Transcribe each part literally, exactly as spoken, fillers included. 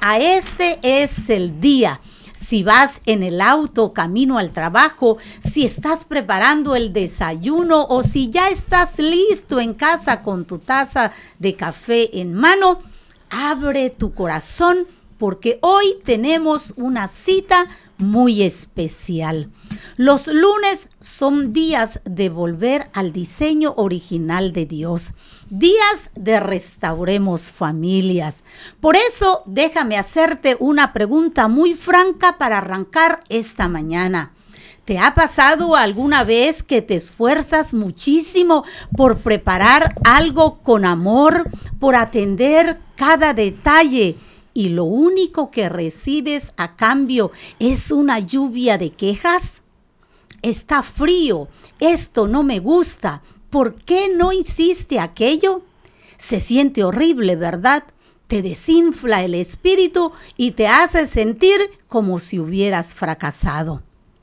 a este es el día. Si vas en el auto camino al trabajo, si estás preparando el desayuno o si ya estás listo en casa con tu taza de café en mano, abre tu corazón porque hoy tenemos una cita muy especial. Los lunes son días de volver al diseño original de Dios, días de restauremos familias. Por eso, déjame hacerte una pregunta muy franca para arrancar esta mañana. ¿Te ha pasado alguna vez que te esfuerzas muchísimo por preparar algo con amor, por atender cada detalle, y lo único que recibes a cambio es una lluvia de quejas? Está frío, esto no me gusta, ¿por qué no hiciste aquello? Se siente horrible, ¿verdad? Te desinfla el espíritu y te hace sentir como si hubieras fracasado.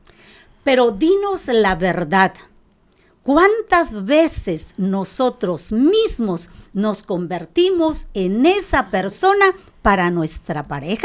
Pero dinos la verdad. ¿Cuántas veces nosotros mismos nos convertimos en esa persona para nuestra pareja?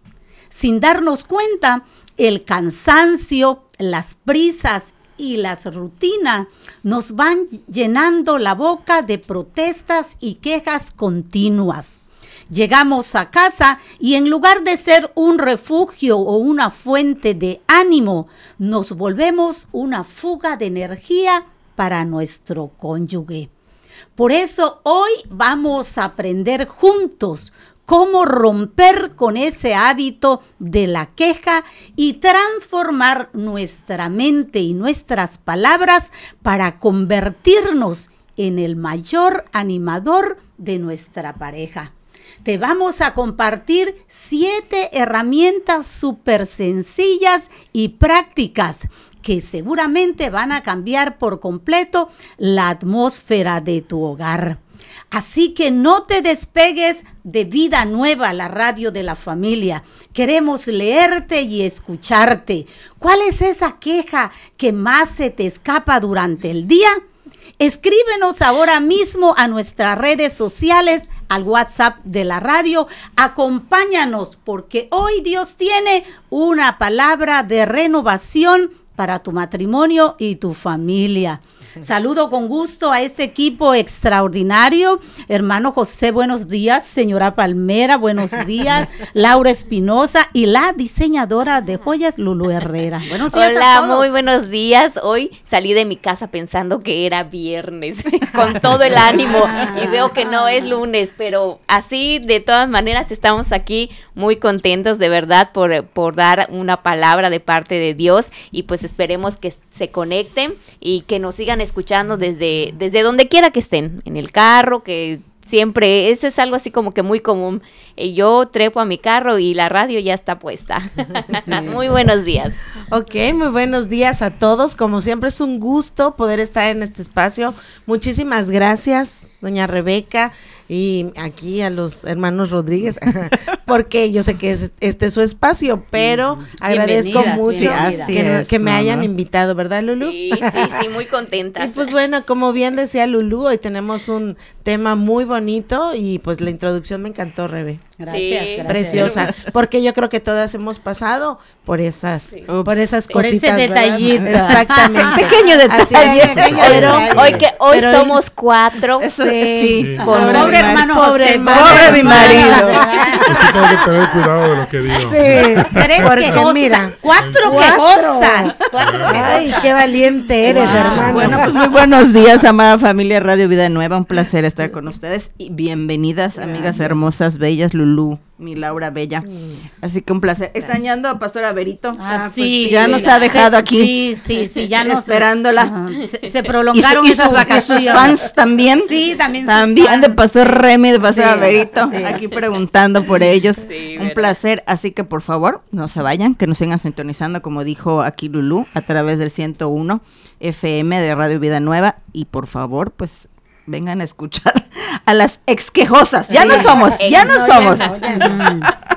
Sin darnos cuenta, el cansancio, las prisas y las rutinas nos van llenando la boca de protestas y quejas continuas. Llegamos a casa y en lugar de ser un refugio o una fuente de ánimo, nos volvemos una fuga de energía para nuestro cónyuge. Por eso hoy vamos a aprender juntos cómo romper con ese hábito de la queja y transformar nuestra mente y nuestras palabras para convertirnos en el mayor animador de nuestra pareja. Te vamos a compartir siete herramientas súper sencillas y prácticas que seguramente van a cambiar por completo la atmósfera de tu hogar. Así que no te despegues de Vida Nueva, la radio de la familia. Queremos leerte y escucharte. ¿Cuál es esa queja que más se te escapa durante el día? Escríbenos ahora mismo a nuestras redes sociales, al WhatsApp de la radio. Acompáñanos porque hoy Dios tiene una palabra de renovación para tu matrimonio y tu familia. Saludo con gusto a este equipo extraordinario. Hermano José, buenos días. Señora Palmera, buenos días. Laura Espinosa y la diseñadora de joyas, Lulú Herrera. Buenos días. Hola, a todos. Muy buenos días. Hoy salí de mi casa pensando que era viernes, con todo el ánimo, y veo que no es lunes, pero así de todas maneras estamos aquí muy contentos de verdad por, por dar una palabra de parte de Dios, y pues esperemos que se conecten y que nos sigan escuchando desde, desde donde quiera que estén, en el carro, que siempre, esto es algo así como que muy común. Eh, yo trepo a mi carro y la radio ya está puesta. Muy buenos días. Ok, muy buenos días a todos. Como siempre es un gusto poder estar en este espacio. Muchísimas gracias, doña Rebeca, y aquí a los hermanos Rodríguez, porque yo sé que es, este es su espacio, pero agradezco mucho que, es, que me no, hayan no. invitado, ¿verdad, Lulú? Sí, sí, sí, muy contenta. Y pues bueno, como bien decía Lulú, hoy tenemos un tema muy bonito y pues la introducción me encantó, Rebe. Gracias, sí, gracias. Preciosa, porque yo creo que todas hemos pasado por esas, sí. por esas por cositas, ese detallito. Exactamente. Pequeño detalle. Pero hoy que hoy pero somos hoy, cuatro. Eso, sí. sí. Con pobre, pobre hermano, pobre José, hermano, pobre mi marido. Yo tengo que tener cuidado de lo que digo. Sí. Tres quejosas. Mira, cuatro quejosas. Cuatro Ay, qué valiente eres, wow. hermano. Bueno, pues muy buenos días, amada familia Radio Vida Nueva. Un placer estar con ustedes y bienvenidas, Gracias. amigas hermosas, bellas, Lulú, mi Laura Bella. Mm. Así que un placer. Extrañando a Pastora Berito. Ah, ah sí, pues, ya nos ha dejado aquí. Sí, sí, sí, ya nos esperándola. Uh, se, se prolongaron y su, esas y su, vacaciones. Y sus fans también. Sí, también sus También fans. de Pastor Remy, de Pastora sí, Berito, sí. aquí preguntando por ellos. Sí, un verdad. placer. Así que por favor, no se vayan, que nos sigan sintonizando, como dijo aquí Lulú, a través del ciento uno F M de Radio Vida Nueva. Y por favor, pues vengan a escuchar a las exquejosas. Ya no somos, ya no somos. Ya no, ya no.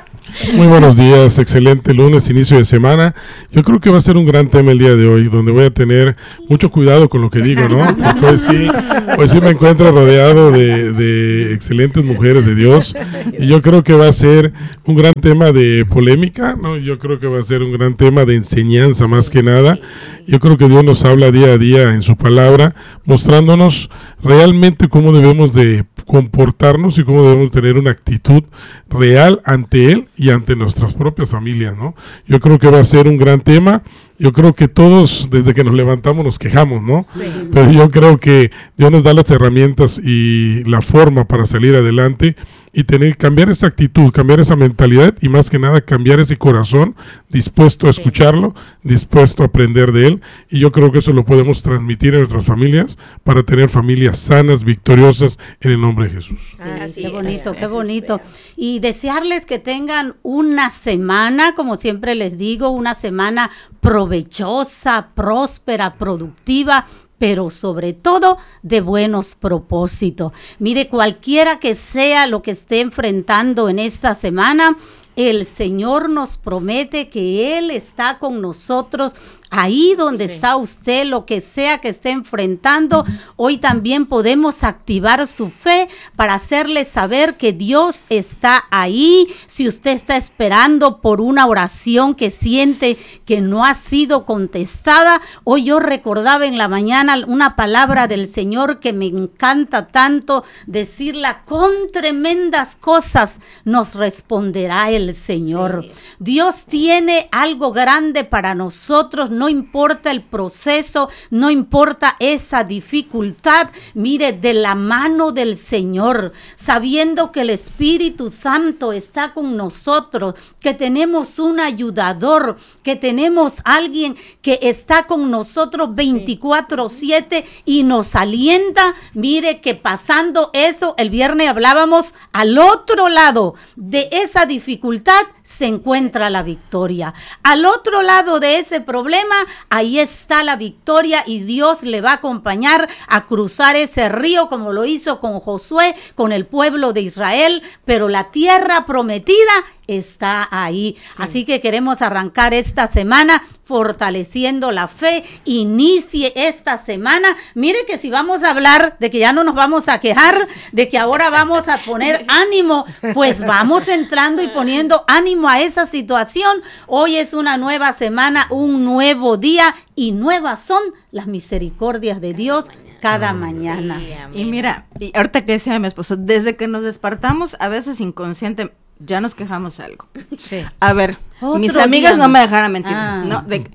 Muy buenos días, excelente lunes, inicio de semana. Yo creo que va a ser un gran tema el día de hoy, donde voy a tener mucho cuidado con lo que digo, ¿no? Porque hoy sí, hoy sí me encuentro rodeado de, de excelentes mujeres de Dios, y yo creo que va a ser un gran tema de polémica, ¿no? Yo creo que va a ser un gran tema de enseñanza más que nada. Yo creo que Dios nos habla día a día en su palabra, mostrándonos realmente cómo debemos de comportarnos y cómo debemos tener una actitud real ante Él y ante nuestras propias familias, ¿no? Yo creo que va a ser un gran tema. Yo creo que todos, desde que nos levantamos, nos quejamos, ¿no? Sí. Pero yo creo que Dios nos da las herramientas y la forma para salir adelante y tener, cambiar esa actitud, cambiar esa mentalidad y más que nada cambiar ese corazón dispuesto a escucharlo, dispuesto a aprender de Él. Y yo creo que eso lo podemos transmitir a nuestras familias para tener familias sanas, victoriosas en el nombre de Jesús. Ah, qué bonito, qué bonito. Y desearles que tengan una semana, como siempre les digo, una semana provechosa, próspera, productiva, pero sobre todo de buenos propósitos. Mire, cualquiera que sea lo que esté enfrentando en esta semana, el Señor nos promete que Él está con nosotros ahí donde sí. está usted, lo que sea que esté enfrentando. Hoy también podemos activar su fe para hacerle saber que Dios está ahí. Si usted está esperando por una oración que siente que no ha sido contestada, hoy yo recordaba en la mañana una palabra del Señor que me encanta tanto decirla: con tremendas cosas nos responderá el Señor. Sí. Dios tiene algo grande para nosotros. No importa el proceso, no importa esa dificultad, mire, de la mano del Señor, sabiendo que el Espíritu Santo está con nosotros, que tenemos un ayudador, que tenemos alguien que está con nosotros veinticuatro siete y nos alienta. Mire que pasando eso, el viernes hablábamos, al otro lado de esa dificultad se encuentra la victoria. Al otro lado de ese problema, ahí está la victoria y Dios le va a acompañar a cruzar ese río como lo hizo con Josué, con el pueblo de Israel, pero la tierra prometida está ahí. Sí. Así que queremos arrancar esta semana fortaleciendo la fe. Inicie esta semana. Mire que si vamos a hablar de que ya no nos vamos a quejar, de que ahora vamos a poner ánimo, pues vamos entrando y poniendo ánimo a esa situación. Hoy es una nueva semana, un nuevo día y nuevas son las misericordias de Dios cada mañana. Y mira, y ahorita que decía mi esposo, desde que nos despertamos, a veces inconsciente, ya nos quejamos algo. Sí. A ver, otro mis amigas no me dejaran mentir, ah. ¿no? De,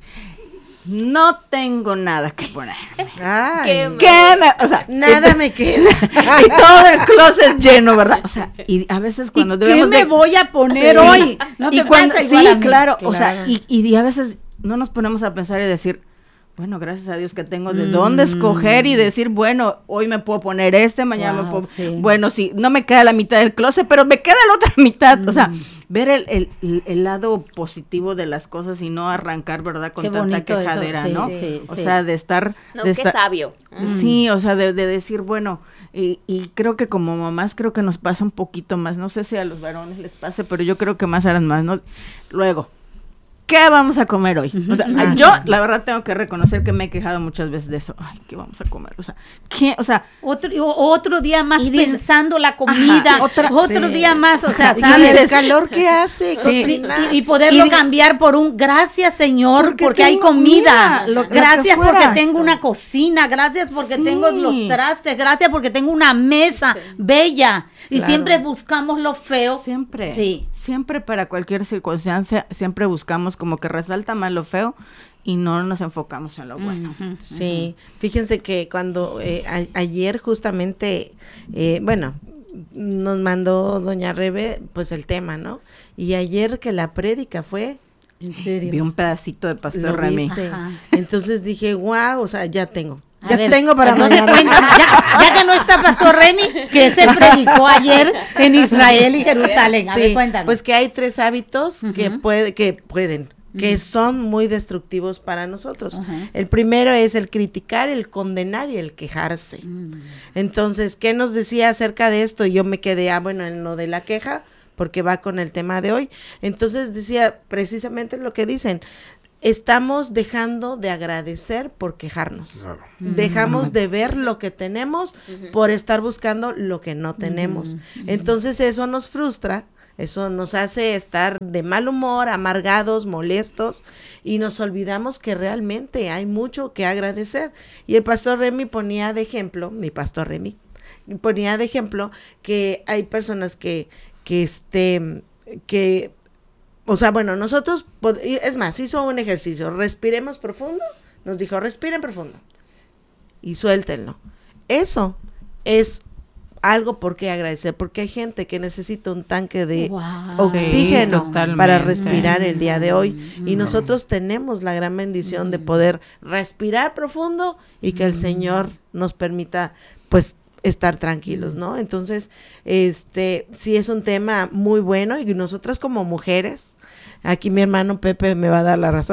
no tengo nada que poner. ¿Qué, ¿Qué me, o sea, nada me queda. Y todo el closet lleno, ¿verdad? O sea, y a veces cuando ¿Y debemos qué me de, voy a poner sí. hoy? No te y cuando, sí, claro, claro, o sea, y, y a veces no nos ponemos a pensar y decir, bueno, gracias a Dios que tengo de mm. dónde escoger y decir, bueno, hoy me puedo poner este, mañana wow, me puedo, sí. bueno, sí, no me queda la mitad del closet, pero me queda la otra mitad, mm. o sea, ver el, el, el lado positivo de las cosas y no arrancar, ¿verdad? Con Qué tanta quejadera, sí, ¿no? Sí, sí, o sí. sea, de estar... No, de qué estar, sabio. Sí, o sea, de, de decir, bueno, y, y creo que como mamás creo que nos pasa un poquito más, no sé si a los varones les pase, pero yo creo que más a las más, ¿no? Luego, ¿qué vamos a comer hoy? O sea, uh-huh. Yo, la verdad, tengo que reconocer que me he quejado muchas veces de eso. Ay, ¿qué vamos a comer? O sea, ¿qué? O sea, otro, otro día más pensando la comida, ajá, otra, otro sí. día más, o sea, ¿sabes? El calor que hace. Sí. Y, y poderlo y, cambiar por un gracias, Señor, porque, porque hay comida. Lo, gracias lo porque tengo una cocina. Gracias porque sí. tengo los trastes. Gracias porque tengo una mesa sí. bella. Y claro. siempre buscamos lo feo. Siempre. Sí. Siempre para cualquier circunstancia, siempre buscamos como que resalta más lo feo y no nos enfocamos en lo bueno. Uh-huh. Sí, uh-huh. Fíjense que cuando eh, a, ayer justamente, eh, bueno, nos mandó doña Rebe pues el tema, ¿no? Y ayer que la prédica fue... ¿En serio? Vi un pedacito de Pastor Remy. Entonces dije, wow, o sea, ya tengo. Ya ver, tengo para mañana. Ya, ya que no está Pastor Remy, que se predicó ayer en Israel y Jerusalén. A sí, ver, cuéntanos. Pues que hay tres hábitos uh-huh. que, puede, que pueden, uh-huh. que son muy destructivos para nosotros. Uh-huh. El primero es el criticar, el condenar y el quejarse. Uh-huh. Entonces, ¿qué nos decía acerca de esto? Yo me quedé, ah, bueno, en lo de la queja, porque va con el tema de hoy. Entonces decía precisamente lo que dicen, estamos dejando de agradecer por quejarnos. Claro. Dejamos de ver lo que tenemos uh-huh. por estar buscando lo que no tenemos. Uh-huh. Entonces eso nos frustra, eso nos hace estar de mal humor, amargados, molestos, y nos olvidamos que realmente hay mucho que agradecer. Y el pastor Remy ponía de ejemplo, mi pastor Remy, ponía de ejemplo que hay personas que, que este, que O sea, bueno, nosotros, es más, hizo un ejercicio, respiremos profundo, nos dijo, respiren profundo y suéltenlo. Eso es algo por qué agradecer, porque hay gente que necesita un tanque de wow. oxígeno sí, para respirar el día de hoy, y nosotros tenemos la gran bendición mm. de poder respirar profundo y que mm. el Señor nos permita, pues, estar tranquilos, ¿no? Entonces, este, sí es un tema muy bueno, y nosotras como mujeres, aquí mi hermano Pepe me va a dar la razón.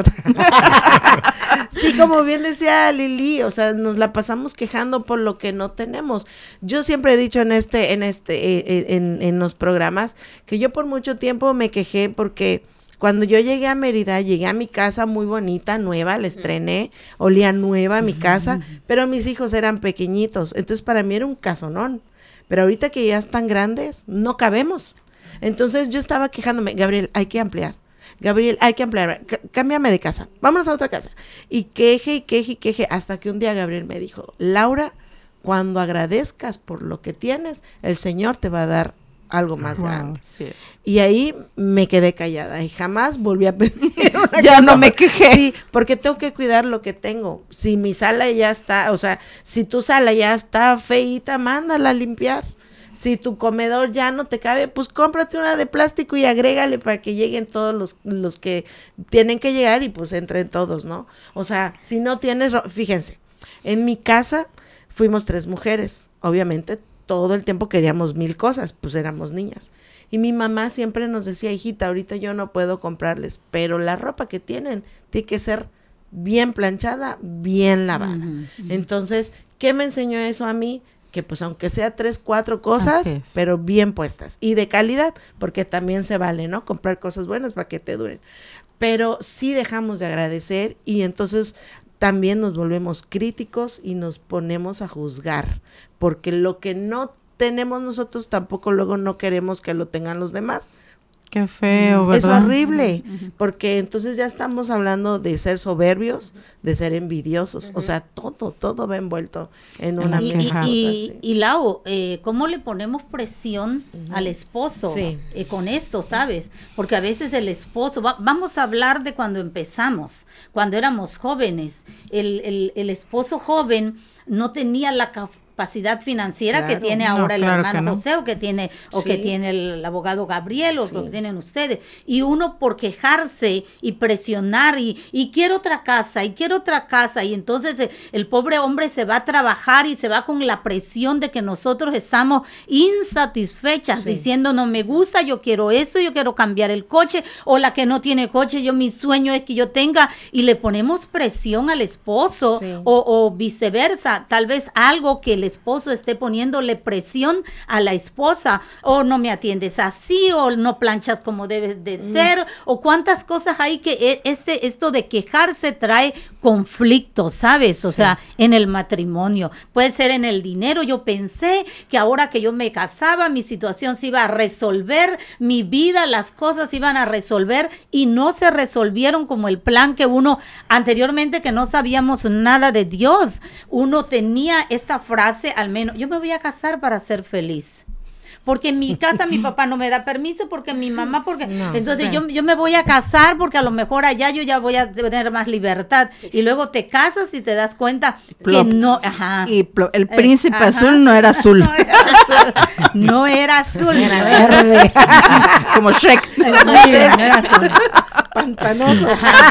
Sí, como bien decía Lili, o sea, nos la pasamos quejando por lo que no tenemos. Yo siempre he dicho en este, en este, eh, en, en los programas, que yo por mucho tiempo me quejé porque cuando yo llegué a Mérida, llegué a mi casa muy bonita, nueva, la estrené, olía nueva mi casa, pero mis hijos eran pequeñitos, entonces para mí era un casonón. Pero ahorita que ya están grandes, no cabemos. Entonces yo estaba quejándome, Gabriel, hay que ampliar. Gabriel, hay que ampliar, C- cámbiame de casa, vámonos a otra casa. Y queje, y queje, y queje, hasta que un día Gabriel me dijo, Laura, cuando agradezcas por lo que tienes, el Señor te va a dar algo más wow, grande. Sí es. Y ahí me quedé callada y jamás volví a pedir una ya no me quejé. Sí, porque tengo que cuidar lo que tengo. Si mi sala ya está, o sea, si tu sala ya está feíta, mándala a limpiar. Si tu comedor ya no te cabe, pues cómprate una de plástico y agrégale para que lleguen todos los, los que tienen que llegar y pues entren todos, ¿no? O sea, si no tienes, fíjense, en mi casa fuimos tres mujeres, obviamente todo el tiempo queríamos mil cosas, pues éramos niñas. Y mi mamá siempre nos decía, hijita, ahorita yo no puedo comprarles, pero la ropa que tienen tiene que ser bien planchada, bien lavada. Uh-huh, uh-huh. Entonces, ¿qué me enseñó eso a mí? Que pues aunque sea tres, cuatro cosas, pero bien puestas y de calidad, porque también se vale, ¿no? Comprar cosas buenas para que te duren. Pero sí dejamos de agradecer y entonces también nos volvemos críticos y nos ponemos a juzgar, porque lo que no tenemos nosotros tampoco luego no queremos que lo tengan los demás. Qué feo, ¿verdad? Es horrible, uh-huh. porque entonces ya estamos hablando de ser soberbios, de ser envidiosos, uh-huh. o sea, todo, todo va envuelto en una y, misma cosa. Y, sí. y Lau, eh, ¿cómo le ponemos presión uh-huh. al esposo sí. eh, con esto, sabes? Porque a veces el esposo, va, vamos a hablar de cuando empezamos, cuando éramos jóvenes, el, el, el esposo joven no tenía la capacidad capacidad financiera claro, que tiene ahora no, el claro hermano no. José o que tiene o sí. que tiene el abogado Gabriel o sí. lo que tienen ustedes, y uno por quejarse y presionar y, y quiero otra casa y quiero otra casa y entonces el, el pobre hombre se va a trabajar y se va con la presión de que nosotros estamos insatisfechas sí. diciendo no me gusta, yo quiero esto, yo quiero cambiar el coche, o la que no tiene coche, yo mi sueño es que yo tenga, y le ponemos presión al esposo sí. o, o viceversa, tal vez algo que le esposo esté poniéndole presión a la esposa, o no me atiendes así, o no planchas como debe de ser, mm. o cuántas cosas hay que este, esto de quejarse trae conflicto, ¿sabes? O sí. sea, en el matrimonio, puede ser en el dinero. Yo pensé que ahora que yo me casaba, mi situación se iba a resolver, mi vida, las cosas se iban a resolver, y no se resolvieron como el plan que uno, anteriormente que no sabíamos nada de Dios, uno tenía esta frase, al menos, yo me voy a casar para ser feliz. Porque en mi casa mi papá no me da permiso, porque mi mamá, porque no, entonces sí. yo, yo me voy a casar porque a lo mejor allá yo ya voy a tener más libertad. Y luego te casas y te das cuenta Plop. que no, ajá. Y plo, el príncipe eh, azul no era azul. No era azul, no era, azul, era verde. Como Shrek. Sí, no era azul. Pantanoso.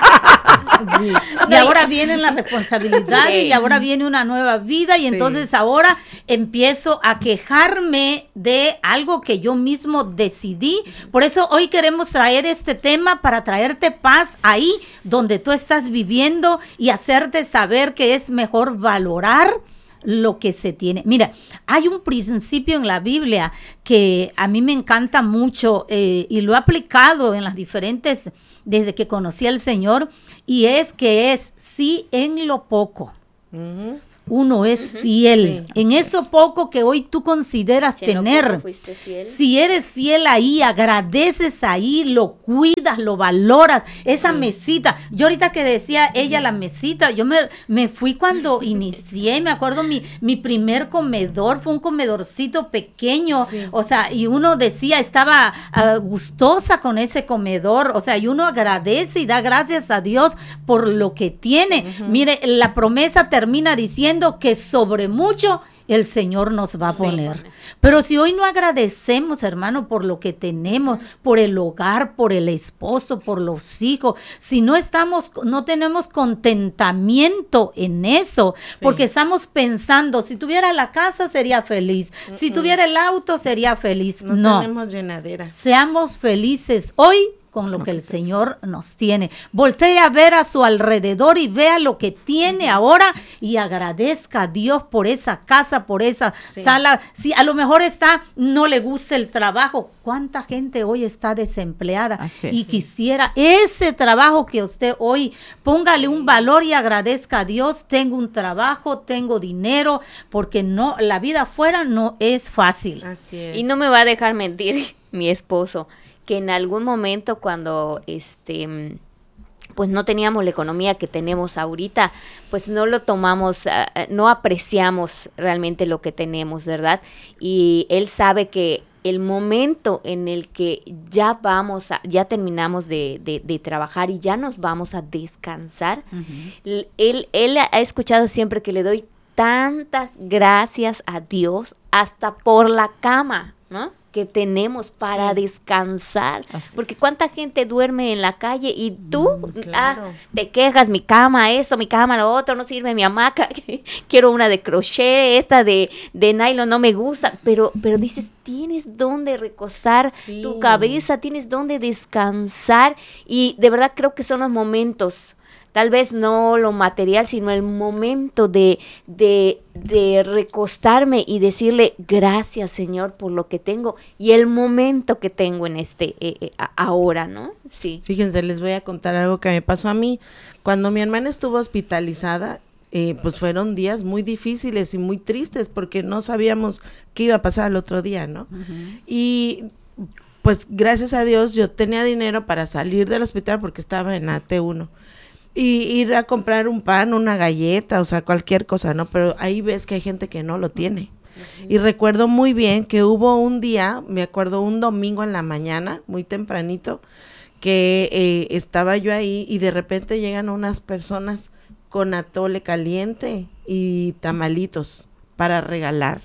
Sí. Y ahora vienen las responsabilidades sí. y ahora viene una nueva vida, y sí. entonces ahora empiezo a quejarme de algo que yo mismo decidí. Por eso hoy queremos traer este tema para traerte paz ahí donde tú estás viviendo y hacerte saber que es mejor valorar lo que se tiene. Mira, hay un principio en la Biblia que a mí me encanta mucho eh, y lo he aplicado en las diferentes, desde que conocí al Señor, y es que es sí en lo poco. Uh-huh. Uno es uh-huh. fiel sí, en eso es. Poco que hoy tú consideras si tener. Si eres fiel ahí, agradeces ahí, lo cuidas, lo valoras. Esa sí. mesita. Yo ahorita que decía ella la mesita, yo me, me fui cuando inicié, me acuerdo mi, mi primer comedor, fue un comedorcito pequeño. Sí. O sea, y uno decía, estaba uh, gustosa con ese comedor. O sea, y uno agradece y da gracias a Dios por lo que tiene. Uh-huh. Mire, la promesa termina diciendo que sobre mucho el Señor nos va a poner. Sí. Pero si hoy no agradecemos, hermano, por lo que tenemos, por el hogar, por el esposo, por los hijos, si no estamos, no tenemos contentamiento en eso, sí. porque estamos pensando, si tuviera la casa sería feliz, uh-uh. si tuviera el auto sería feliz. No, no tenemos llenadera. Seamos felices hoy con lo que el Señor nos tiene. Voltee a ver a su alrededor y vea lo que tiene ahora y agradezca a Dios por esa casa, por esa sí. sala. Si a lo mejor está, no le gusta el trabajo. ¿Cuánta gente hoy está desempleada? Así y es. Quisiera ese trabajo que usted hoy, póngale un valor y agradezca a Dios. Tengo un trabajo, tengo dinero, porque no, la vida afuera no es fácil. Así es. Y no me va a dejar mentir mi esposo, que en algún momento cuando este pues no teníamos la economía que tenemos ahorita, pues no lo tomamos, uh, no apreciamos realmente lo que tenemos, ¿verdad? Y él sabe que el momento en el que ya vamos a, ya terminamos de, de, de trabajar y ya nos vamos a descansar, uh-huh. él, él ha escuchado siempre que le doy tantas gracias a Dios hasta por la cama, ¿no?, que tenemos para sí. descansar, así porque es. Cuánta gente duerme en la calle y tú mm, claro. ah, te quejas, mi cama esto, mi cama lo otro, no sirve mi hamaca, quiero una de crochet, esta de, de nylon no me gusta, pero, pero dices, tienes dónde recostar sí. tu cabeza, tienes dónde descansar, y de verdad creo que son los momentos, tal vez no lo material, sino el momento de, de, de recostarme y decirle gracias, Señor, por lo que tengo y el momento que tengo en este eh, eh, ahora, ¿no? Sí. Fíjense, les voy a contar algo que me pasó a mí. Cuando mi hermana estuvo hospitalizada, eh, pues fueron días muy difíciles y muy tristes porque no sabíamos qué iba a pasar el otro día, ¿no? Uh-huh. Y pues gracias a Dios yo tenía dinero para salir del hospital porque estaba en A T uno. Y ir a comprar un pan, una galleta, o sea, cualquier cosa, ¿no? Pero ahí ves que hay gente que no lo tiene. Uh-huh. Y recuerdo muy bien que hubo un día, me acuerdo un domingo en la mañana, muy tempranito, que eh, estaba yo ahí y de repente llegan unas personas con atole caliente y tamalitos para regalar.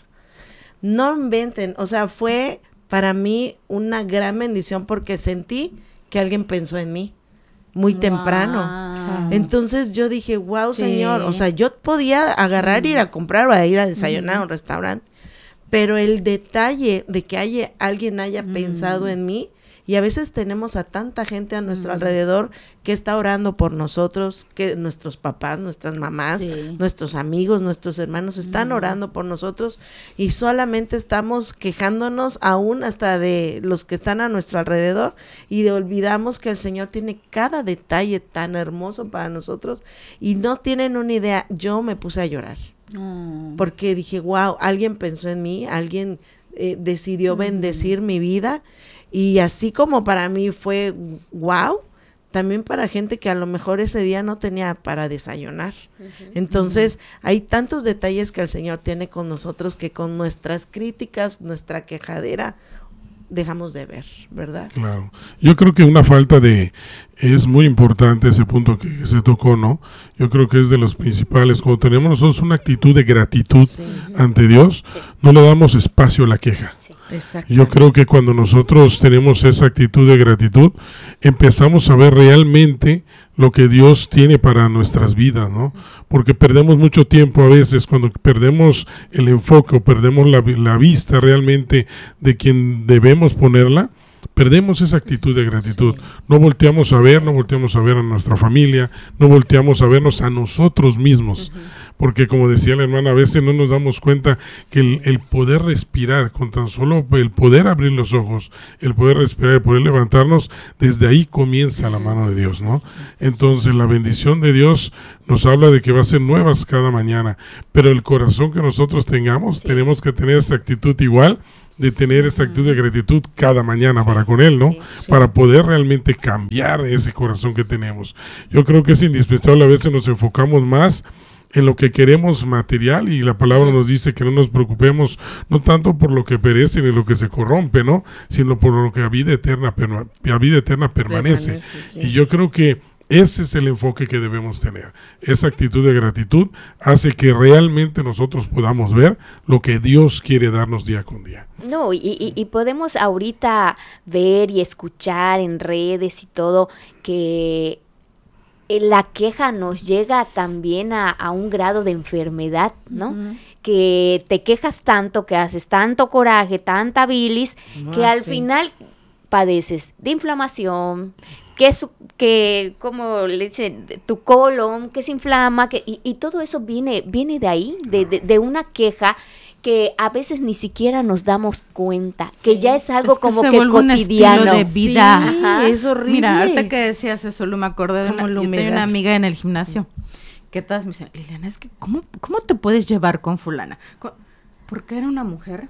No inventen, o sea, fue para mí una gran bendición porque sentí que alguien pensó en mí. Muy wow. temprano. Entonces yo dije, wow, sí. Señor, o sea, yo podía agarrar, mm. ir a comprar o a ir a desayunar mm. a un restaurante, pero el detalle de que haya, alguien haya mm. pensado en mí, y a veces tenemos a tanta gente a nuestro mm. alrededor que está orando por nosotros, que nuestros papás, nuestras mamás, sí. nuestros amigos, nuestros hermanos están mm. orando por nosotros y solamente estamos quejándonos aún hasta de los que están a nuestro alrededor y de olvidamos que el Señor tiene cada detalle tan hermoso para nosotros y no tienen una idea. Yo me puse a llorar mm. porque dije, wow, alguien pensó en mí, alguien eh, decidió mm. bendecir mi vida. Y así como para mí fue wow, también para gente que a lo mejor ese día no tenía para desayunar. Uh-huh. Entonces, uh-huh. hay tantos detalles que el Señor tiene con nosotros que con nuestras críticas, nuestra quejadera, dejamos de ver, ¿verdad? Claro. Yo creo que una falta de, es muy importante ese punto que se tocó, ¿no? Yo creo que es de los principales. Cuando tenemos nosotros una actitud de gratitud sí. ante Dios, sí. no le damos espacio a la queja. Sí. Yo creo que cuando nosotros tenemos esa actitud de gratitud, empezamos a ver realmente lo que Dios tiene para nuestras vidas, ¿no? Porque perdemos mucho tiempo a veces, cuando perdemos el enfoque o perdemos la, la vista realmente de quien debemos ponerla, perdemos esa actitud de gratitud. Sí. No volteamos a ver, no volteamos a ver a nuestra familia, no volteamos a vernos a nosotros mismos. Uh-huh. Porque como decía la hermana, a veces no nos damos cuenta que el, el poder respirar, con tan solo el poder abrir los ojos, el poder respirar, el poder levantarnos, desde ahí comienza la mano de Dios, ¿no? Entonces la bendición de Dios nos habla de que va a ser nuevas cada mañana, pero el corazón que nosotros tengamos, sí. tenemos que tener esa actitud igual, de tener esa actitud de gratitud cada mañana sí. para con Él, ¿no? Sí, sí. Para poder realmente cambiar ese corazón que tenemos. Yo creo que es indispensable, a veces nos enfocamos más en lo que queremos material, y la palabra nos dice que no nos preocupemos no tanto por lo que perece ni lo que se corrompe, ¿no? Sino por lo que a vida eterna, perma- a vida eterna permanece. permanece sí. Y yo creo que ese es el enfoque que debemos tener. Esa actitud de gratitud hace que realmente nosotros podamos ver lo que Dios quiere darnos día con día. No, y, y, y podemos ahorita ver y escuchar en redes y todo que la queja nos llega también a, a un grado de enfermedad, ¿no? Uh-huh. Que te quejas tanto, que haces tanto coraje, tanta bilis, no, que al sí. final padeces de inflamación, que su, que como le dicen, tu colon, que se inflama, que y, y todo eso viene viene de ahí, de, de, de una queja que a veces ni siquiera nos damos cuenta, sí. que ya es algo es que como que cotidiano. Un estilo de vida. Sí, Ajá. es horrible. Mira, ahorita que decías eso, lo me acordé de una, yo tenía una amiga en el gimnasio, que todas me dicen, Liliana, es que ¿cómo, cómo te puedes llevar con fulana? Porque era una mujer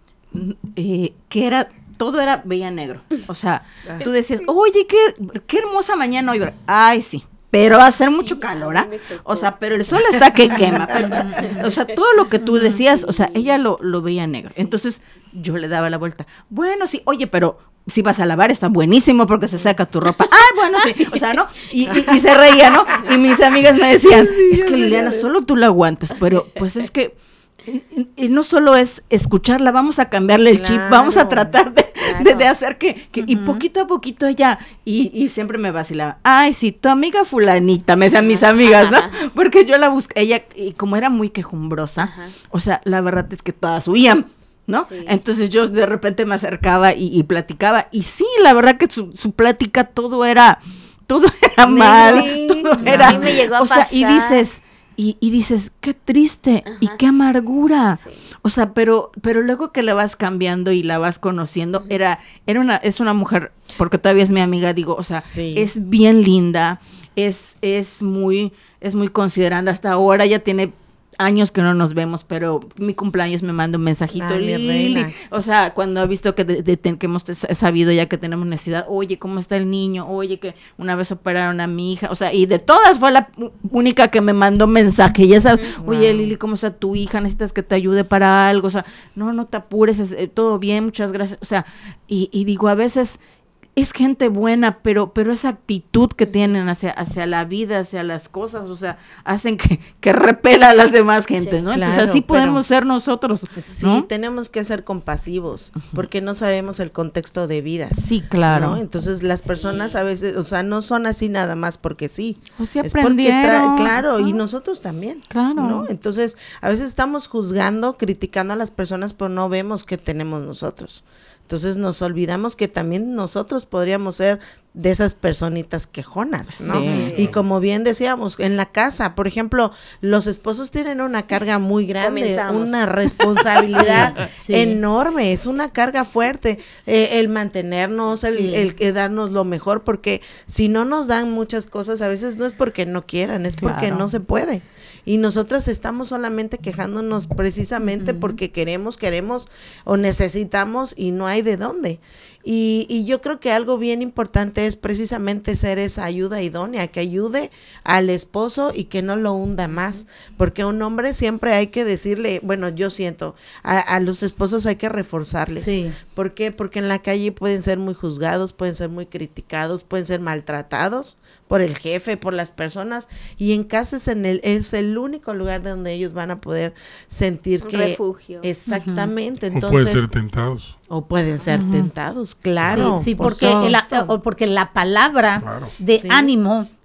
eh, que era, todo era, veía negro. O sea, Ay, tú decías, oye, qué, qué hermosa mañana hoy. Ay, sí. Pero va a hacer mucho sí, calor, ¿ah? ¿eh? O sea, pero el sol está que quema. Pero, o, sea, o sea, todo lo que tú decías, o sea, ella lo, lo veía negro. Entonces, yo le daba la vuelta. Bueno, sí, oye, pero si vas a lavar está buenísimo porque se saca tu ropa. Ah, bueno, sí. O sea, ¿no? Y, y, y se reía, ¿no? Y mis amigas me decían, es que Liliana, solo tú la aguantas. Pero, pues es que y, y no solo es escucharla, vamos a cambiarle el claro. chip, vamos a tratar de, claro. de, de hacer que, que uh-huh. y poquito a poquito ella, y, y siempre me vacilaba, ay sí, tu amiga fulanita, me decían mis amigas, ¿no? Porque yo la busqué, ella, y como era muy quejumbrosa, uh-huh. o sea, la verdad es que todas huían, ¿no? Sí. Entonces yo de repente me acercaba y, y platicaba, y sí, la verdad que su, su plática todo era, todo era mal, sí, todo no, era, a mí me llegó a o pasar. Sea, y dices, Y, y dices, qué triste, Ajá. y qué amargura. Sí. O sea, pero pero luego que la vas cambiando y la vas conociendo, uh-huh. era era una es una mujer, porque todavía es mi amiga, digo, o sea, sí. es bien linda, es es muy es muy considerada hasta ahora, ya tiene años que no nos vemos, pero mi cumpleaños me manda un mensajito, Ay, Lili, o sea, cuando ha visto que, de, de, que hemos sabido ya que tenemos necesidad, oye, ¿cómo está el niño? Oye, que una vez operaron a mi hija, o sea, y de todas fue la única que me mandó mensaje, ya sabes, wow. oye, Lili, ¿cómo está tu hija? ¿Necesitas que te ayude para algo? O sea, no, no te apures, es, eh, todo bien, muchas gracias, o sea, y, y digo, a veces es gente buena, pero pero esa actitud que tienen hacia hacia la vida, hacia las cosas, o sea, hacen que, que repela a las demás gente, sí, ¿no? Claro, entonces así podemos ser nosotros, ¿no? Sí, tenemos que ser compasivos, porque no sabemos el contexto de vida. Sí, claro. ¿no? Entonces las personas a veces, o sea, no son así nada más porque sí. O sea, es porque tra- claro, ¿no? Y nosotros también. Claro. ¿no? Entonces, a veces estamos juzgando, criticando a las personas, pero no vemos qué tenemos nosotros. Entonces nos olvidamos que también nosotros podríamos ser de esas personitas quejonas, ¿no? Sí. Y como bien decíamos, en la casa, por ejemplo, los esposos tienen una carga muy grande, Comenzamos. una responsabilidad sí. enorme, es una carga fuerte, eh, el mantenernos, el, sí. el, el darnos lo mejor, porque si no nos dan muchas cosas, a veces no es porque no quieran, es claro. porque no se puede. Y nosotras estamos solamente quejándonos precisamente uh-huh. porque queremos, queremos o necesitamos y no hay de dónde. Y, y yo creo que algo bien importante es precisamente ser esa ayuda idónea, que ayude al esposo y que no lo hunda más, porque a un hombre siempre hay que decirle, bueno, yo siento, a, a los esposos hay que reforzarles. Sí. ¿Por qué? Porque en la calle pueden ser muy juzgados, pueden ser muy criticados, pueden ser maltratados por el jefe, por las personas, y en casa es, en el, es el único lugar donde ellos van a poder sentir un que... refugio. Exactamente. Uh-huh. Entonces, o pueden ser tentados. O pueden ser uh-huh. tentados, claro. Sí, sí por porque, la, o porque la palabra claro. de sí. ánimo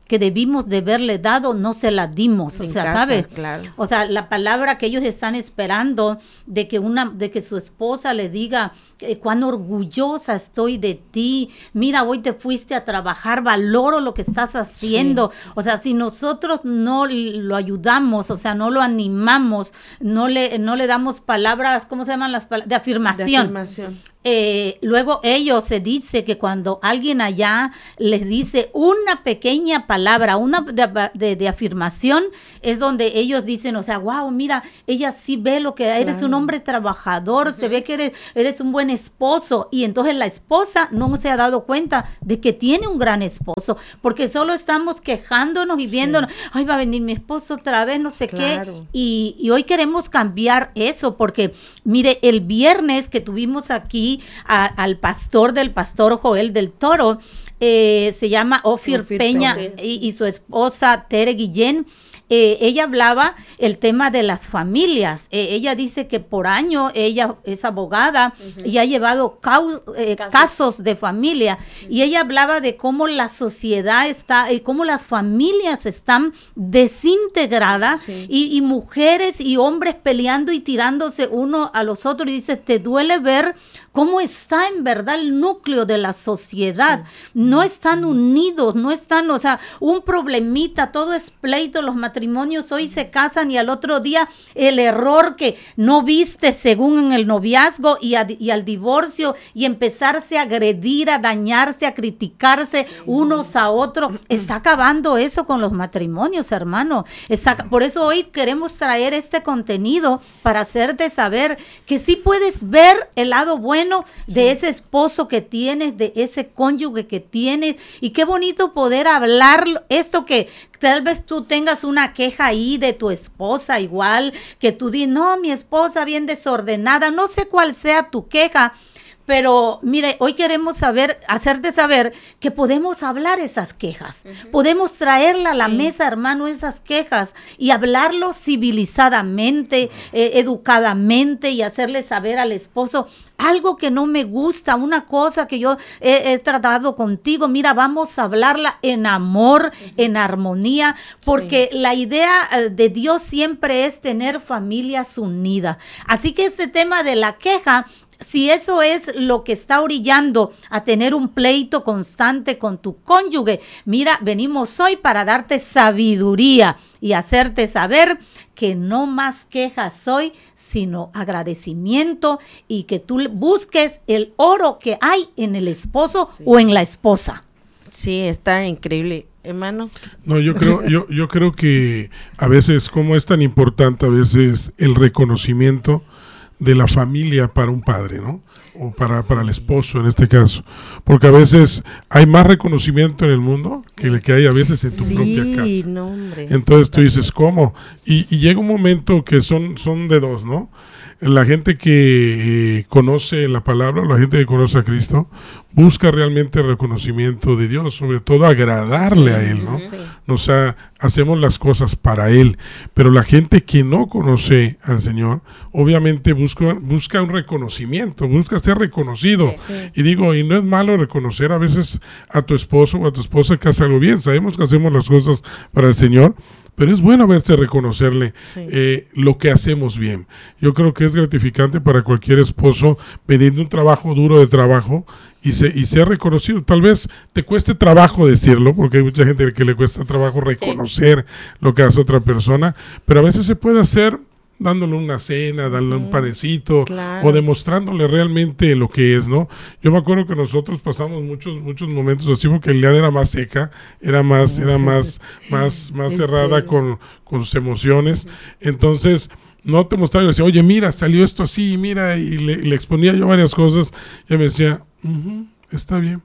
que debimos de haberle dado, no se la dimos, En o sea, casa, ¿sabes? claro. O sea, la palabra que ellos están esperando de que una, de que su esposa le diga eh, cuán orgullosa estoy de ti, mira, hoy te fuiste a trabajar, valoro lo que estás haciendo. Sí. O sea, si nosotros no lo ayudamos, o sea, no lo animamos, no le, no le damos palabras, ¿cómo se llaman las palabras? De afirmación. De afirmación. Eh, luego ellos se dice que cuando alguien allá les dice una pequeña palabra, una de, de, de afirmación, es donde ellos dicen, o sea, wow, mira, ella sí ve lo que eres, claro, un hombre trabajador, uh-huh, se ve que eres, eres un buen esposo, y entonces la esposa no se ha dado cuenta de que tiene un gran esposo, porque solo estamos quejándonos y viéndonos, sí, ay, va a venir mi esposo otra vez, no sé, claro, qué, y, y hoy queremos cambiar eso, porque mire, el viernes que tuvimos aquí A, al pastor del pastor Joel del Toro, eh, se llama Ofir, Ofir Peña, Peña. Y, y su esposa Tere Guillén. Eh, ella hablaba el tema de las familias. Eh, ella dice que por año ella es abogada, uh-huh, y ha llevado cau- eh, casos. casos de familia, uh-huh, y ella hablaba de cómo la sociedad está y cómo las familias están desintegradas, sí, y, y mujeres y hombres peleando y tirándose uno a los otros, y dice, te duele ver cómo está en verdad el núcleo de la sociedad, sí, no están unidos, no están, o sea, un problemita, todo es pleito, los matrimonios hoy se casan y al otro día el error que no viste según en el noviazgo y, a, y al divorcio, y empezarse a agredir, a dañarse, a criticarse unos a otros, está acabando eso con los matrimonios, hermano. Está, por eso hoy queremos traer este contenido para hacerte saber que sí puedes ver el lado bueno de sí. ese esposo que tienes, de ese cónyuge que tienes, y qué bonito poder hablar esto que tal vez tú tengas una queja ahí de tu esposa, igual que tú dices, no, mi esposa bien desordenada, no sé cuál sea tu queja, pero mire, hoy queremos saber, hacerte saber que podemos hablar esas quejas, uh-huh. podemos traerla a la sí. mesa, hermano, esas quejas, y hablarlo civilizadamente, eh, educadamente, y hacerle saber al esposo algo que no me gusta, una cosa que yo he, he tratado contigo, mira, vamos a hablarla en amor, uh-huh. en armonía, porque sí. la idea de Dios siempre es tener familias unidas. Así que este tema de la queja, si eso es lo que está orillando a tener un pleito constante con tu cónyuge, mira, venimos hoy para darte sabiduría y hacerte saber que no más quejas soy, sino agradecimiento, y que tú busques el oro que hay en el esposo sí. o en la esposa. Sí, está increíble. Hermano. No, yo creo, yo, yo creo que a veces, como es tan importante a veces el reconocimiento de la familia para un padre, ¿no? O para, para el esposo en este caso, porque a veces hay más reconocimiento en el mundo que el que hay a veces en tu sí, propia casa. No, hombre, entonces tú dices, ¿cómo? Y, y llega un momento que son, son de dos, ¿no? La gente que eh, conoce la palabra, la gente que conoce a Cristo, busca realmente el reconocimiento de Dios, sobre todo agradarle sí, a Él, ¿no? Sí. O sea, hacemos las cosas para Él, pero la gente que no conoce al Señor, obviamente busca, busca un reconocimiento, busca ser reconocido. Sí. Y digo, y no es malo reconocer a veces a tu esposo o a tu esposa que hace algo bien, sabemos que hacemos las cosas para el Señor, pero es bueno verse reconocerle sí. eh, lo que hacemos bien. Yo creo que es gratificante para cualquier esposo venir de un trabajo duro de trabajo y, se, y ser reconocido. Tal vez te cueste trabajo decirlo, porque hay mucha gente que le cuesta trabajo reconocer sí. lo que hace otra persona, pero a veces se puede hacer dándole una cena, dándole mm, un panecito, claro. o demostrándole realmente lo que es, ¿no? Yo me acuerdo que nosotros pasamos muchos muchos momentos así, porque Eliana era más seca, era más era más más más cerrada con, con sus emociones, entonces no te mostraba y decía, oye, mira, salió esto así, mira, y le, le exponía yo varias cosas, y ella me decía, uh-huh, está bien,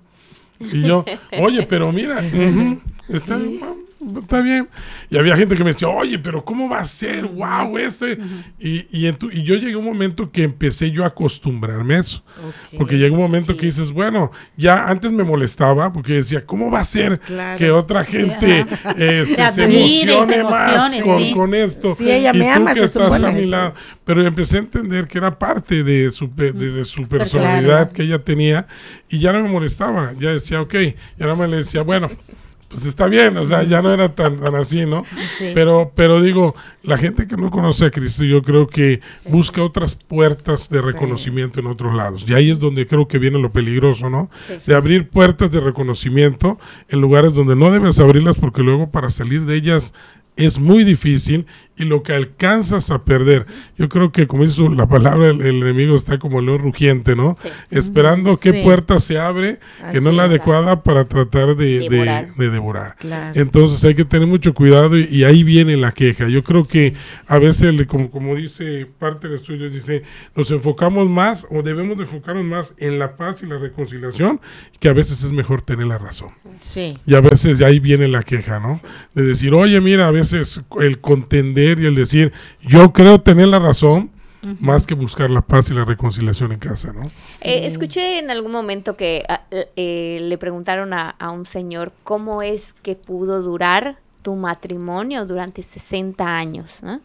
y yo, oye, pero mira, uh-huh, está bien, está bien. Y había gente que me decía, oye, pero ¿cómo va a ser? ¡Wow! Este. Uh-huh. Y, y, en tu, y yo llegué a un momento que empecé yo a acostumbrarme a eso. Okay. Porque llega un momento sí. que dices, bueno, ya antes me molestaba, porque decía, ¿cómo va a ser claro. que otra gente este, se emocione más con, sí. con esto? Sí, ella y me tú ama, que estás a mi lado. Pero empecé a entender que era parte de su, de, de su personalidad claro. que ella tenía, y ya no me molestaba. Ya decía, ok, ya no me le decía, bueno, pues está bien, o sea, ya no era tan, tan así, ¿no? Sí. Pero, pero digo, la gente que no conoce a Cristo, yo creo que busca otras puertas de reconocimiento sí. en otros lados. Y ahí es donde creo que viene lo peligroso, ¿no? Sí. De abrir puertas de reconocimiento en lugares donde no debes abrirlas, porque luego para salir de ellas es muy difícil, y lo que alcanzas a perder, yo creo que como dice la palabra, el, el enemigo está como el león rugiente, ¿no? Sí. Esperando qué sí. puerta se abre, así que no es la adecuada para tratar de devorar. De, de devorar. Claro. Entonces hay que tener mucho cuidado, y, y ahí viene la queja. Yo creo sí. que a veces, como, como dice parte del estudio, dice, nos enfocamos más, o debemos de enfocarnos más en la paz y la reconciliación, que a veces es mejor tener la razón. Sí. Y a veces ahí viene la queja, ¿no? De decir, oye, mira, a veces el contender y el decir, yo creo tener la razón, uh-huh. más que buscar la paz y la reconciliación en casa, ¿no? Sí. Eh, escuché en algún momento que eh, le preguntaron a, a un señor cómo es que pudo durar tu matrimonio durante sesenta años, ¿no?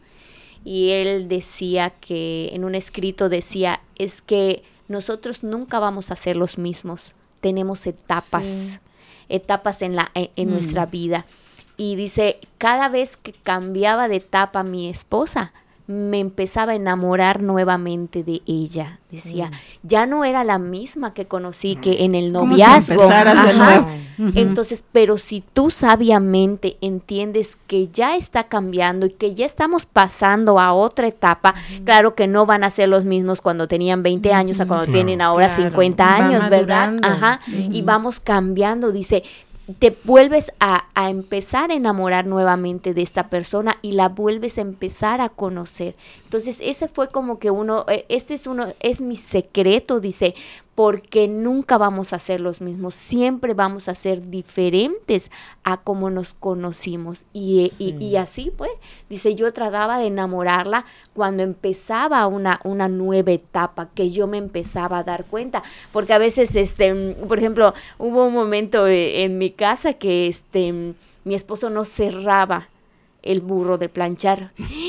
Y él decía que, en un escrito decía, es que nosotros nunca vamos a ser los mismos, tenemos etapas, sí. etapas en, la, en, en mm. nuestra vida. Y dice, cada vez que cambiaba de etapa mi esposa, me empezaba a enamorar nuevamente de ella. Decía, mm. ya no era la misma que conocí que en el noviazgo. Ajá. Uh-huh. Entonces, pero si tú sabiamente entiendes que ya está cambiando y que ya estamos pasando a otra etapa, uh-huh. claro que no van a ser los mismos cuando tenían veinte uh-huh. años a cuando claro, tienen ahora claro. cincuenta años, ¿verdad? Ajá. Uh-huh. Y vamos cambiando, dice, te vuelves a, a empezar a enamorar nuevamente de esta persona y la vuelves a empezar a conocer. Entonces ese fue como que uno, este es uno, es mi secreto, dice, porque nunca vamos a ser los mismos, siempre vamos a ser diferentes a como nos conocimos. Y, sí. y, y así pues, dice, yo trataba de enamorarla cuando empezaba una, una nueva etapa, que yo me empezaba a dar cuenta, porque a veces, este, por ejemplo, hubo un momento en mi casa que este, mi esposo no cerraba el burro de planchar,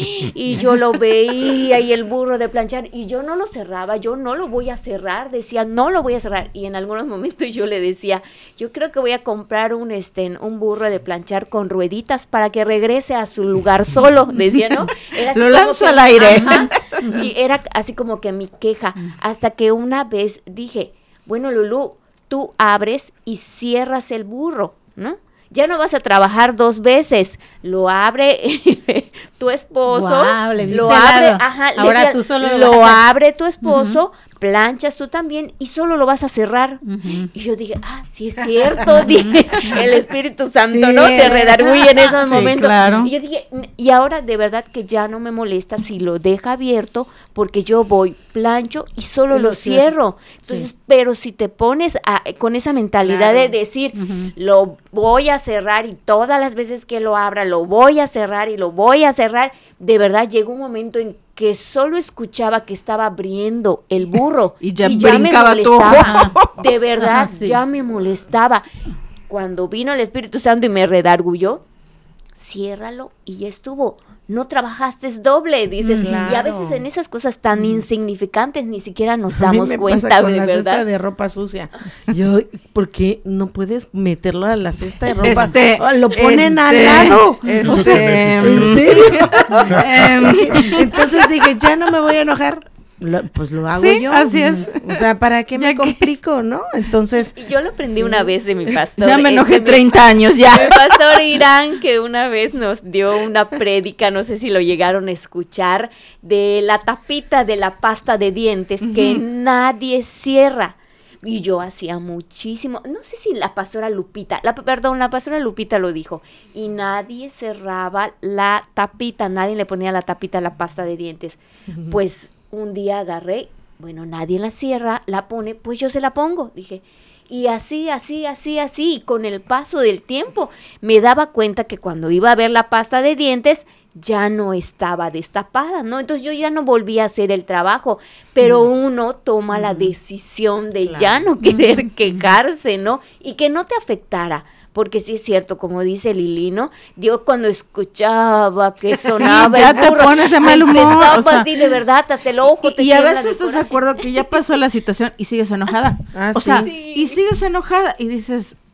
y yo lo veía y el burro de planchar, y yo no lo cerraba, yo no lo voy a cerrar, decía, no lo voy a cerrar, y en algunos momentos yo le decía, yo creo que voy a comprar un este un burro de planchar con rueditas para que regrese a su lugar solo, decía, ¿no? Era así, lo lanzo que, al aire. Ajá, y era así como que mi queja, hasta que una vez dije, bueno, Lulú, tú abres y cierras el burro, ¿no? Ya no vas a trabajar dos veces, lo abre tu esposo, wow, lo abre, ajá, ahora le, tú solo lo, lo abre tu esposo, uh-huh. planchas tú también y solo lo vas a cerrar. Uh-huh. Y yo dije, ah, sí es cierto, dije, el Espíritu Santo, sí, ¿no? Te redarguye en esos sí, momentos. Claro. Y yo dije, y ahora de verdad que ya no me molesta si lo deja abierto, porque yo voy, plancho y solo lo, lo cierro. Entonces, sí. pero si te pones a, con esa mentalidad claro. de decir, uh-huh. lo voy a cerrar y todas las veces que lo abra, lo voy a cerrar y lo voy a cerrar, de verdad llegó un momento en que solo escuchaba que estaba abriendo el burro y ya, y ya brincaba me molestaba, todo. De verdad, ajá, sí. ya me molestaba. Cuando vino el Espíritu Santo y me redargulló, ciérralo y ya estuvo. No trabajaste doble, dices, claro. y a veces en esas cosas tan insignificantes ni siquiera nos damos me cuenta, pasa con de la verdad. Cesta de ropa sucia. Yo, ¿por qué no puedes meterlo a la cesta de ropa? Este, oh, lo ponen este, al lado. Este, o sea, ¿en serio? Entonces dije, ya no me voy a enojar. Lo, pues lo hago sí, yo. Así es. O sea, ¿para qué me complico, no? Entonces. Y yo lo aprendí sí. una vez de mi pastor. Ya me enojé treinta años ya. El pastor Irán, que una vez nos dio una prédica, no sé si lo llegaron a escuchar, de la tapita de la pasta de dientes uh-huh. que nadie cierra. Y yo hacía muchísimo, no sé si la pastora Lupita, la, perdón, la pastora Lupita lo dijo, y nadie cerraba la tapita, nadie le ponía la tapita a la pasta de dientes. Uh-huh. Pues un día agarré, bueno, nadie la cierra, la pone, pues yo se la pongo, dije. Y así, así, así, así, y con el paso del tiempo me daba cuenta que cuando iba a ver la pasta de dientes, ya no estaba destapada, ¿no? Entonces yo ya no volví a hacer el trabajo, pero mm. uno toma mm. la decisión de claro. ya no querer mm. quejarse, ¿no? Y que no te afectara. Porque sí es cierto, como dice Lili, ¿no? Yo cuando escuchaba que sonaba sí, ya el burro, te pones de mal humor, empezaba o sea, así de verdad, hasta el ojo te y, y a veces estás de acuerdo que ya pasó la situación y sigues enojada. Ah, o sí. sea, sí. y sigues enojada y dices,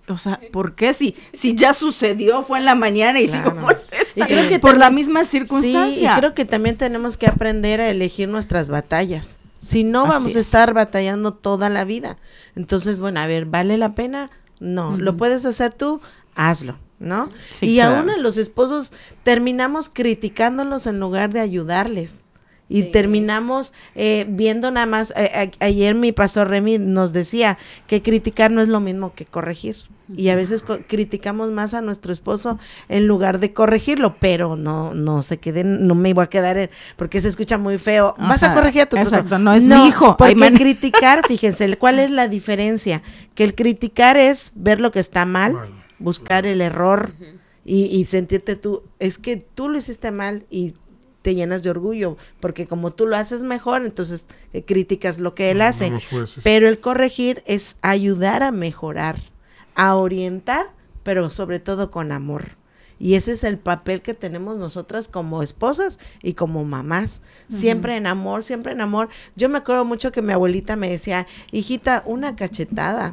O sea, ¿por qué? Si, si ya sucedió, fue en la mañana y Claro. sigo molesta. Y creo que por también- la misma circunstancia. Sí, y creo que también tenemos que aprender a elegir nuestras batallas. Si no, Así vamos a es. estar batallando toda la vida. Entonces, bueno, a ver, ¿vale la pena? No. ¿Lo puedes hacer tú? Hazlo, ¿no? Sí, y claro. aún a los esposos terminamos criticándolos en lugar de ayudarles. Y Sí. terminamos eh, viendo nada más, eh, a- ayer mi pastor Remy nos decía que criticar no es lo mismo que corregir. Y a veces co- criticamos más a nuestro esposo en lugar de corregirlo, pero no no se queden, no me voy a quedar en, porque se escucha muy feo. Vas a Ajá, corregir a tu esposo. exacto, no es mi hijo. Porque Hay man- criticar, fíjense, ¿cuál es la diferencia? Que el criticar es ver lo que está mal, Mal. buscar el error y, y sentirte tú, es que tú lo hiciste mal y te llenas de orgullo, porque como tú lo haces mejor, entonces eh, criticas lo que él No, hace. no los jueces. Pero el corregir es ayudar a mejorar, a orientar, pero sobre todo con amor. Y ese es el papel que tenemos nosotras como esposas y como mamás. Siempre en amor, siempre en amor. Yo me acuerdo mucho que mi abuelita me decía, hijita, una cachetada.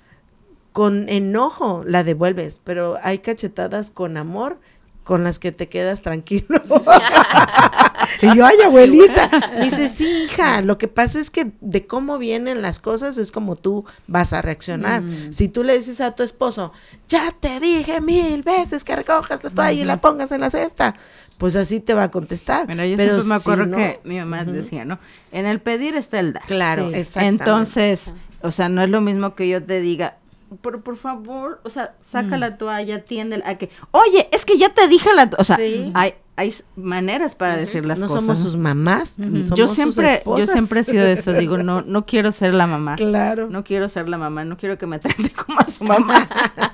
Con enojo la devuelves, pero hay cachetadas con amor con las que te quedas tranquilo. Y yo, ay, abuelita. Me dice, sí, hija, lo que pasa es que de cómo vienen las cosas es como tú vas a reaccionar. Mm. Si tú le dices a tu esposo, ya te dije mil veces que recojas la toalla y la pongas en la cesta, pues así te va a contestar. Bueno, yo Pero siempre me si acuerdo no- que mi mamá decía, ¿no? En el pedir está el dar. Claro, Sí. exactamente. Entonces, o sea, no es lo mismo que yo te diga, por, por favor, o sea, saca Mm. la toalla, tiende a que, oye, es que ya te dije la toalla. O sea, Sí. hay, hay s- maneras para decir las no cosas. somos ¿no? sus mamás, Ujú. somos Yo sus siempre, yo esposas. siempre he sido de eso, digo, no, no quiero ser la mamá. Claro. No quiero ser la mamá, no quiero que me trate como a su mamá.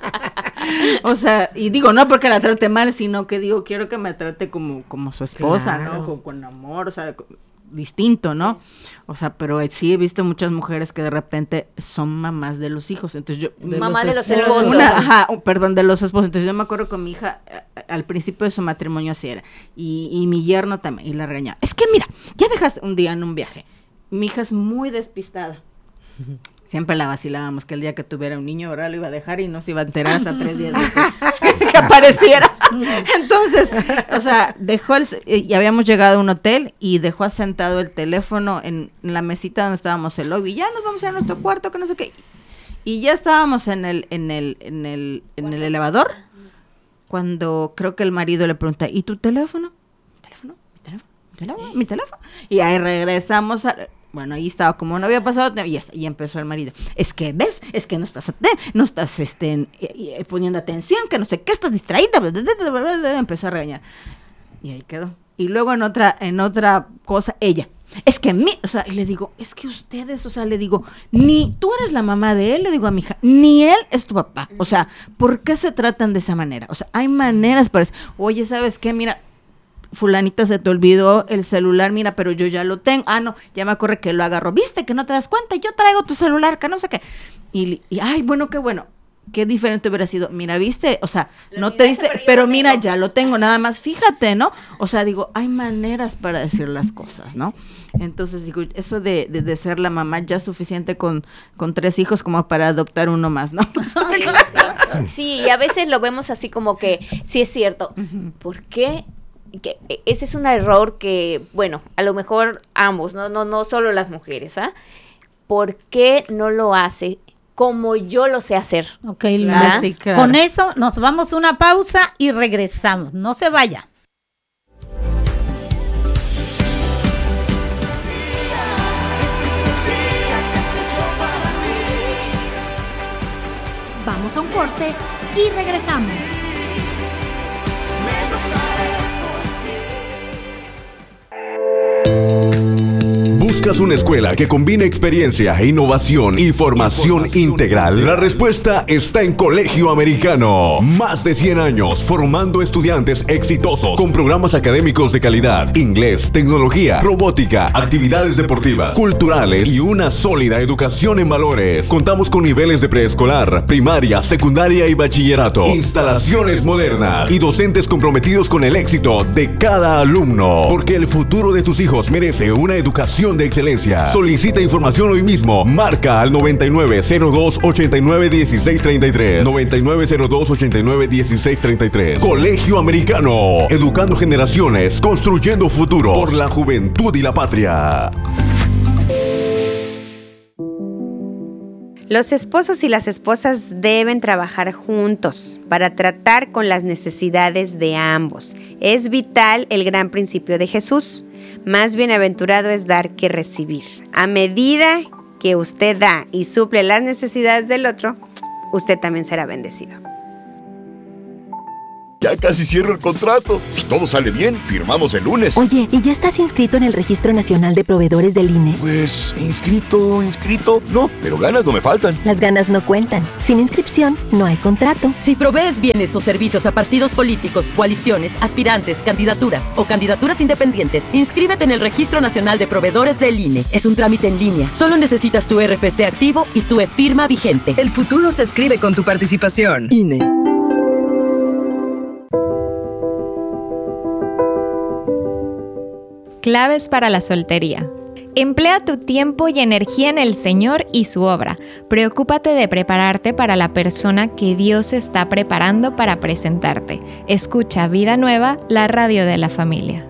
O sea, y digo, no porque la trate mal, sino que digo, quiero que me trate como, como su esposa, Claro. ¿no? Con, con amor, o sea, co- distinto, ¿no? O sea, pero eh, sí he visto muchas mujeres que de repente son mamás de los hijos. Entonces yo... De Mamá de los esposos. esposos. Una- ajá, oh, perdón, de los esposos. Entonces yo me acuerdo con mi hija, eh, al principio de su matrimonio así era, y, y mi yerno también, y la regañaba. Es que mira, ya dejaste un día en un viaje. Mi hija es muy despistada. Siempre la vacilábamos que el día que tuviera un niño, ahora lo iba a dejar y no se iba a enterar hasta tres días después que apareciera. Entonces, o sea, dejó el, y habíamos llegado a un hotel y dejó asentado el teléfono en, en la mesita donde estábamos el lobby. Ya nos vamos a ir a nuestro cuarto, que no sé qué. Y ya estábamos en el, en el, en el, en el elevador, cuando creo que el marido le pregunta, ¿y tu teléfono? ¿Mi teléfono? ¿Mi teléfono? ¿Mi teléfono? ¿Mi teléfono? Y ahí regresamos a... Bueno, ahí estaba, como no había pasado, y, ya está, y empezó el marido. Es que, ¿ves? Es que no estás, aten- no estás este, en- eh, eh, poniendo atención, que no sé qué, estás distraída. Bla, bla, bla, bla, bla, bla, empezó a regañar. Y ahí quedó. Y luego en otra, en otra cosa, ella. Es que mi, o sea, y le digo, es que ustedes, o sea, le digo, ni tú eres la mamá de él, le digo a mi hija, ni él es tu papá. O sea, ¿por qué se tratan de esa manera? O sea, hay maneras para eso. Oye, ¿sabes qué? Mira, fulanita se te olvidó el celular, mira, pero yo ya lo tengo. Ah, no, ya me acuerdo que lo agarró. ¿Viste que no te das cuenta? Yo traigo tu celular, que no sé qué. Y, y ay, bueno, qué bueno. Qué diferente hubiera sido. Mira, ¿viste? O sea, Lo no te olvidaste, diste, pero yo pero lo mira, tengo. ya lo tengo, nada más, fíjate, ¿no? O sea, digo, hay maneras para decir las cosas, ¿no? Entonces, digo, eso de, de, de ser la mamá ya es suficiente con, con tres hijos como para adoptar uno más, ¿no? Sí, sí. Sí, y a veces lo vemos así como que, sí es cierto, ¿por qué? Que ese es un error que, bueno, a lo mejor ambos, no, no, no solo las mujeres, ¿ah? ¿Por qué no lo hace como yo lo sé hacer? Ok, Claro, Luna. sí, claro. Con eso nos vamos a una pausa y regresamos. No se vaya. Vamos a un corte y regresamos. ¿Buscas una escuela que combine experiencia, innovación y formación integral? La respuesta está en Colegio Americano. Más de cien años formando estudiantes exitosos con programas académicos de calidad, inglés, tecnología, robótica, actividades deportivas, culturales y una sólida educación en valores. Contamos con niveles de preescolar, primaria, secundaria y bachillerato, instalaciones modernas y docentes comprometidos con el éxito de cada alumno. Porque el futuro de tus hijos merece una educación de excelencia. Solicita información hoy mismo. Marca al noventa y nueve cero dos ochenta y nueve dieciséis treinta y tres. noventa y nueve cero dos ochenta y nueve dieciséis treinta y tres. Colegio Americano. Educando generaciones, construyendo futuro por la juventud y la patria. Los esposos y las esposas deben trabajar juntos para tratar con las necesidades de ambos. Es vital el gran principio de Jesús. Más bienaventurado es dar que recibir. A medida que usted da y suple las necesidades del otro, usted también será bendecido. Ya casi cierro el contrato. Si todo sale bien, firmamos el lunes. Oye, ¿y ya estás inscrito en el Registro Nacional de Proveedores del I N E? Pues, inscrito, inscrito, no, pero ganas no me faltan. Las ganas no cuentan. Sin inscripción, no hay contrato. Si provees bienes o servicios a partidos políticos, coaliciones, aspirantes, candidaturas o candidaturas independientes, inscríbete en el Registro Nacional de Proveedores del I N E. Es un trámite en línea. Solo necesitas tu R F C activo y tu e-firma vigente. El futuro se escribe con tu participación. I N E. Claves para la soltería. Emplea tu tiempo y energía en el Señor y su obra. Preocúpate de prepararte para la persona que Dios está preparando para presentarte. Escucha Vida Nueva, la radio de la familia.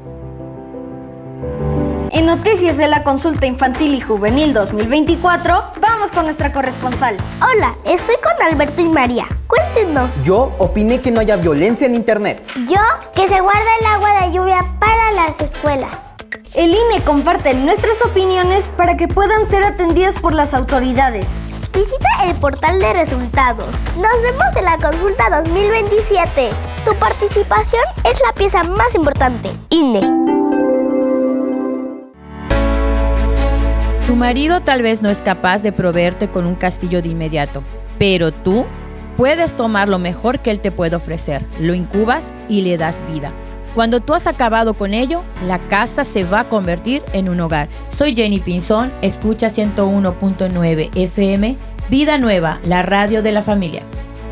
En Noticias de la Consulta Infantil y Juvenil dos mil veinticuatro, vamos con nuestra corresponsal. Hola, estoy con Alberto y María. Cuéntenos. Yo opiné que no haya violencia en internet. Yo, que se guarda el agua de lluvia para las escuelas. El I N E comparte nuestras opiniones para que puedan ser atendidas por las autoridades. Visita el portal de resultados. Nos vemos en la consulta dos mil veintisiete. Tu participación es la pieza más importante. I N E. Tu marido tal vez no es capaz de proveerte con un castillo de inmediato, pero tú puedes tomar lo mejor que él te puede ofrecer, lo incubas y le das vida. Cuando tú has acabado con ello, la casa se va a convertir en un hogar. Soy Jenny Pinzón, escucha ciento uno punto nueve F M, Vida Nueva, la radio de la familia.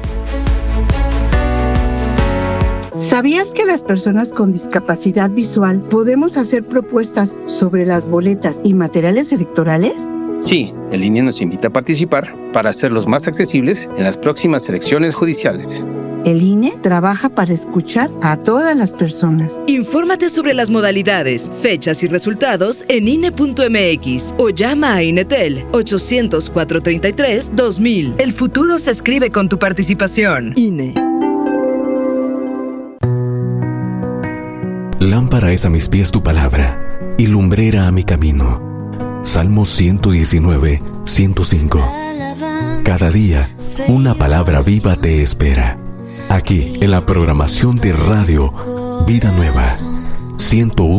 ¿Sabías que las personas con discapacidad visual podemos hacer propuestas sobre las boletas y materiales electorales? Sí, el I N E nos invita a participar para hacerlos más accesibles en las próximas elecciones judiciales. El I N E trabaja para escuchar a todas las personas. Infórmate sobre las modalidades, fechas y resultados en I N E punto M X o llama a INETEL ochocientos, cuatrocientos treinta y tres, dos mil. El futuro se escribe con tu participación. I N E. Lámpara es a mis pies tu palabra y lumbrera a mi camino. Salmo ciento diecinueve, ciento cinco. Cada día, una palabra viva te espera. Aquí, en la programación de radio Vida Nueva, ciento uno.